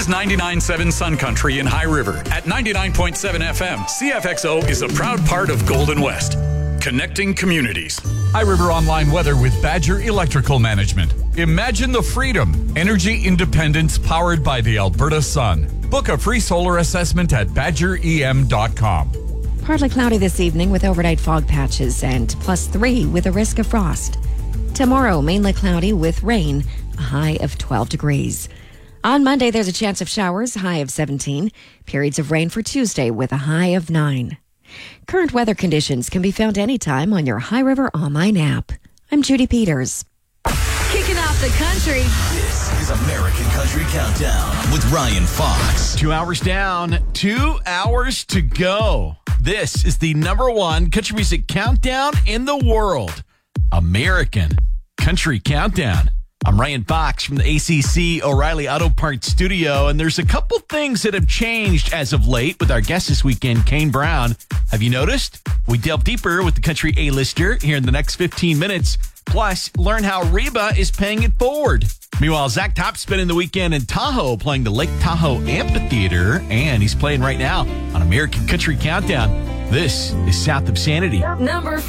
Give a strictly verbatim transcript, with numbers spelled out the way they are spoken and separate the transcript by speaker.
Speaker 1: is ninety-nine point seven Sun Country in High River. At ninety-nine point seven F M, C F X O is a proud part of Golden West, connecting communities.
Speaker 2: High River Online weather with Badger Electrical Management. Imagine the freedom. Energy independence powered by the Alberta sun. Book a free solar assessment at badger e m dot com.
Speaker 3: Partly cloudy this evening with overnight fog patches and plus three with a risk of frost. Tomorrow, mainly cloudy with rain, a high of twelve degrees. On Monday, there's a chance of showers, high of seventeen. Periods of rain for Tuesday with a high of nine. Current weather conditions can be found anytime on your High River Online app. I'm Judy Peters.
Speaker 4: Kicking off the country.
Speaker 5: This is American Country Countdown with Ryan Fox.
Speaker 6: Two hours down, two hours to go. This is the number one country music countdown in the world. American Country Countdown. I'm Ryan Fox from the A C C O'Reilly Auto Parts Studio, and there's a couple things that have changed as of late with our guest this weekend, Kane Brown. Have you noticed? We delve deeper with the country A-lister here in the next fifteen minutes. Plus, learn how Reba is paying it forward. Meanwhile, Zach Top's spending the weekend in Tahoe playing the Lake Tahoe Amphitheater, and he's playing right now on American Country Countdown. This is South of Sanity.
Speaker 4: Number